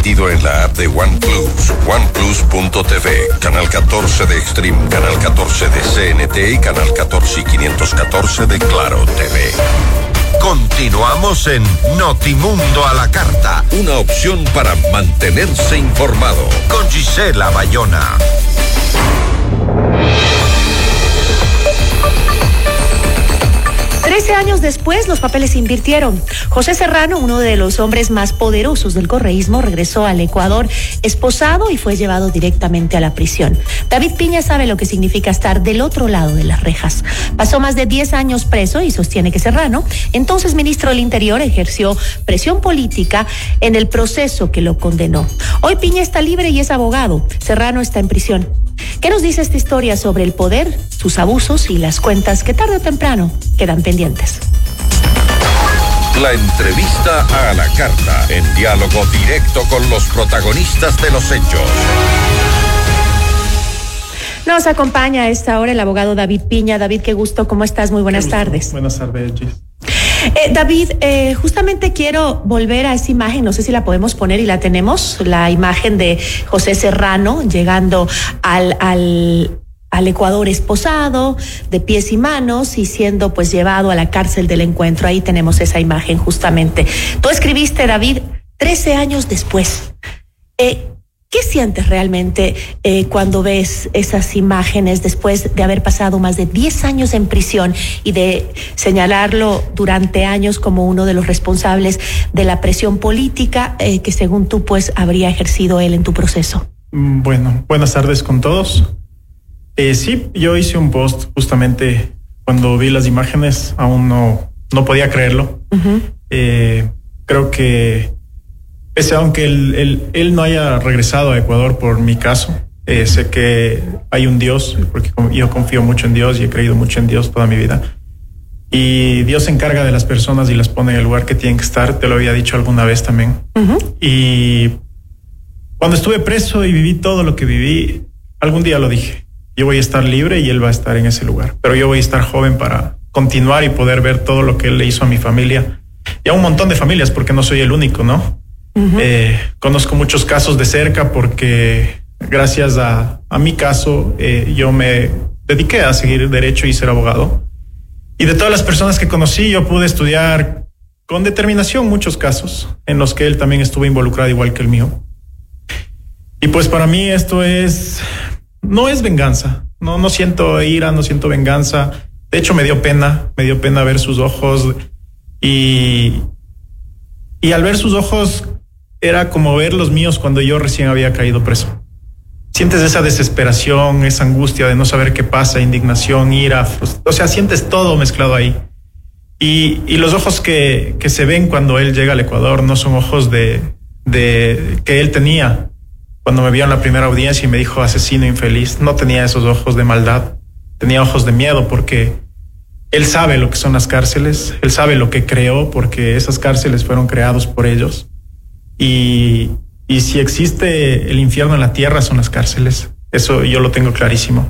transmitido en la app de OnePlus, OnePlus.tv, Canal 14 de Extreme, Canal 14 de CNT y Canal 14 y 514 de Claro TV. Continuamos en Notimundo a la Carta, una opción para mantenerse informado, con Gisela Bayona. 13 años después, los papeles se invirtieron. José Serrano, uno de los hombres más poderosos del correísmo, regresó al Ecuador esposado y fue llevado directamente a la prisión. David Piña sabe lo que significa estar del otro lado de las rejas. Pasó más de 10 años preso y sostiene que Serrano, entonces ministro del Interior, ejerció presión política en el proceso que lo condenó. Hoy Piña está libre y es abogado. Serrano está en prisión. ¿Qué nos dice esta historia sobre el poder, sus abusos y las cuentas que tarde o temprano quedan pendientes? La entrevista a la carta, en diálogo directo con los protagonistas de los hechos. Nos acompaña a esta hora el abogado David Piña. David, qué gusto, ¿cómo estás? Muy buenas tardes. Buenas tardes, Gis. David, justamente quiero volver a esa imagen, no sé si la podemos poner y la tenemos, la imagen de José Serrano llegando al Ecuador esposado, de pies y manos y siendo pues llevado a la cárcel del encuentro. Ahí tenemos esa imagen justamente. Tú escribiste, David, 13 años después. ¿Qué sientes realmente cuando ves esas imágenes después de haber pasado más de 10 años en prisión y de señalarlo durante años como uno de los responsables de la presión política que según tú pues habría ejercido él en tu proceso? Bueno, buenas tardes con todos. Sí, yo hice un post justamente cuando vi las imágenes, aún no podía creerlo. Uh-huh. Creo que aunque él no haya regresado a Ecuador por mi caso, sé que hay un Dios, porque yo confío mucho en Dios y he creído mucho en Dios toda mi vida. Y Dios se encarga de las personas y las pone en el lugar que tienen que estar. Te lo había dicho alguna vez también. Uh-huh. Y cuando estuve preso y viví todo lo que viví, algún día lo dije. Yo voy a estar libre y él va a estar en ese lugar. Pero yo voy a estar joven para continuar y poder ver todo lo que él le hizo a mi familia. Y a un montón de familias, porque no soy el único, ¿no? Uh-huh. Conozco muchos casos de cerca porque gracias a mi caso yo me dediqué a seguir derecho y ser abogado. Y de todas las personas que conocí, yo pude estudiar con determinación muchos casos en los que él también estuvo involucrado igual que el mío. Y pues para mí esto no es venganza. No siento ira, no siento venganza. De hecho me dio pena ver sus ojos y al ver sus ojos era como ver los míos cuando yo recién había caído preso. Sientes esa desesperación, esa angustia de no saber qué pasa, indignación, ira, o sea, sientes todo mezclado ahí. Y los ojos que se ven cuando él llega al Ecuador no son ojos de que él tenía cuando me vio en la primera audiencia y me dijo asesino infeliz. No tenía esos ojos de maldad, tenía ojos de miedo porque él sabe lo que son las cárceles, él sabe lo que creó porque esas cárceles fueron creadas por ellos. Y si existe el infierno en la tierra son las cárceles. Eso yo lo tengo clarísimo.